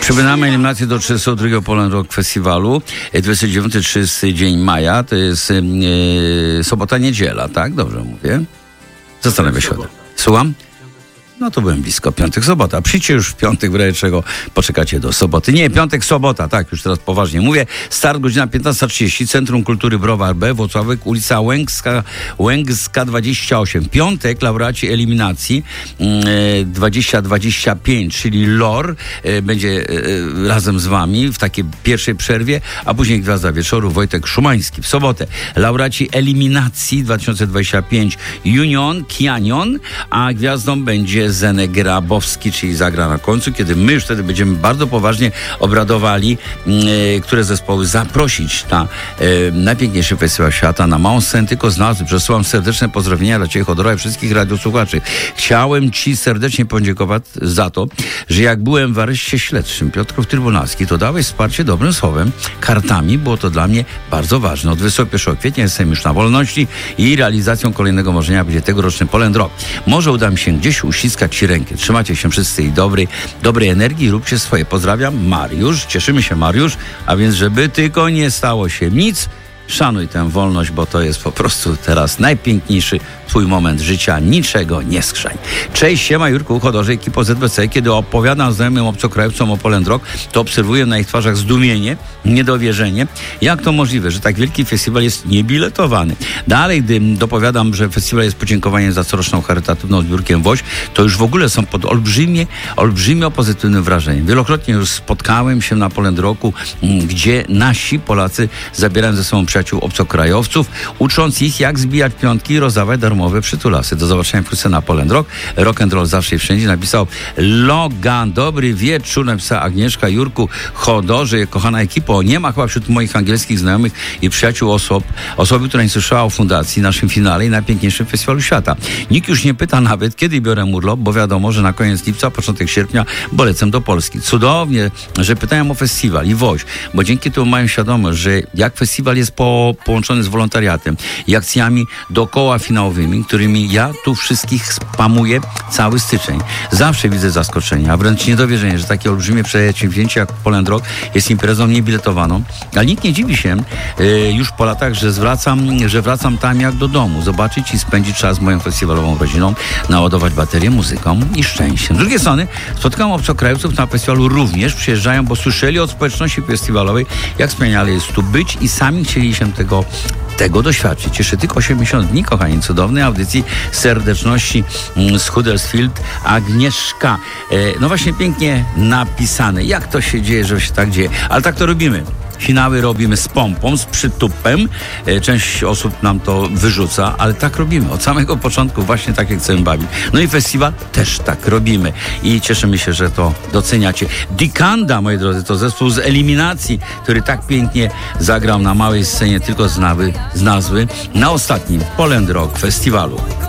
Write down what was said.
Przypominamy eliminację do 32. Poland Rock Festiwalu. 29-30 dzień maja, to jest sobota, niedziela, tak? Dobrze mówię? Zastanawiam się. Słucham? No to byłem blisko. Piątek, sobota. Przyjdźcie już w piątek, w razie czego poczekacie do soboty. Nie, piątek, sobota, tak, już teraz poważnie mówię. Start godzina 15:30, Centrum Kultury Browar B, Włocławek, ulica Łęgska 28. Piątek, laureaci eliminacji 2025, czyli LOR, będzie razem z wami w takiej pierwszej przerwie, a później Gwiazda Wieczoru, Wojtek Szumański. W sobotę laureaci eliminacji 2025 Union, Kianion, a gwiazdą będzie Zenek Grabowski, czyli zagra na końcu, kiedy my już wtedy będziemy bardzo poważnie obradowali, które zespoły zaprosić na najpiękniejszy festiwal świata, na małą scenę tylko z nazwy. Przesyłam serdeczne pozdrowienia dla Ciebie, Chodora, i wszystkich radiosłuchaczy. Chciałem Ci serdecznie podziękować za to, że jak byłem w areszcie śledczym Piotrków Trybunalski, to dałeś wsparcie dobrym słowem, kartami. Było to dla mnie bardzo ważne. Od 21 kwietnia jestem już na wolności i realizacją kolejnego marzenia będzie tegoroczny Poland Rock. Może uda mi się gdzieś uściskać Ci rękę. Trzymajcie się wszyscy i dobrej energii, róbcie swoje. Pozdrawiam, Mariusz. Cieszymy się, Mariusz. A więc, żeby tylko nie stało się nic, szanuj tę wolność, bo to jest po prostu teraz najpiękniejszy Twój moment życia. Niczego nie skrzeń. Cześć, siema, Jurku, Chodorze, ekipo ZBC. Kiedy opowiadam znajomym obcokrajowcom o Poland Rock, to obserwuję na ich twarzach zdumienie, niedowierzenie. Jak to możliwe, że tak wielki festiwal jest niebiletowany? Dalej, gdy dopowiadam, że festiwal jest podziękowaniem za coroczną charytatywną zbiórkę WOŚ, to już w ogóle są pod olbrzymio pozytywnym wrażeniem. Wielokrotnie już spotkałem się na Poland Rocku, gdzie nasi Polacy zabierają ze sobą przyjaciół obcokrajowców, ucząc ich, jak zbijać piątki i rozdawać darmowe przytulasy. Do zobaczenia wkrótce na Poland Rock. Rock and roll zawsze i wszędzie. Napisał Logan. Dobry wieczór. Napisała Agnieszka. Jurku, Chodorze, kochana ekipo. Nie ma chyba wśród moich angielskich znajomych i przyjaciół osoby, która nie słyszała o fundacji, naszym finale i najpiękniejszym festiwalu świata. Nikt już nie pyta nawet, kiedy biorę urlop, bo wiadomo, że na koniec lipca, początek sierpnia, bo lecę do Polski. Cudownie, że pytają o festiwal i WOŚ, bo dzięki temu mają świadomość, że jak festiwal jest połączony z wolontariatem i akcjami dookoła finałowymi, którymi ja tu wszystkich spamuję cały styczeń. Zawsze widzę zaskoczenie, a wręcz niedowierzenie, że takie olbrzymie przedsięwzięcie jak Poland Rock jest imprezą niebiletowaną. Ale nikt nie dziwi się już po latach, że wracam tam jak do domu. Zobaczyć i spędzić czas z moją festiwalową rodziną, naładować baterię muzyką i szczęściem. Z drugiej strony spotkałem obcokrajowców na festiwalu, również przyjeżdżają, bo słyszeli od społeczności festiwalowej, jak wspaniale jest tu być i sami chcieli się tego doświadczyć. Cieszy tylko 80 dni, kochani, cudownej audycji serdeczności z Huddersfield. Agnieszka. No właśnie pięknie napisane. Jak to się dzieje, że się tak dzieje? Ale tak to robimy. Finały robimy z pompą, z przytupem. Część osób nam to wyrzuca, ale tak robimy. Od samego początku właśnie tak jak chcemy bawić. No i festiwal też tak robimy. I cieszymy się, że to doceniacie. Dikanda, moi drodzy, to zespół z eliminacji, który tak pięknie zagrał na małej scenie tylko z nazwy na ostatnim Poland Rock Festiwalu.